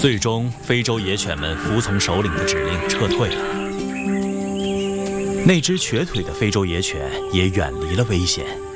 最终，非洲野犬们服从首领的指令撤退了。那只瘸腿的非洲野犬也远离了危险。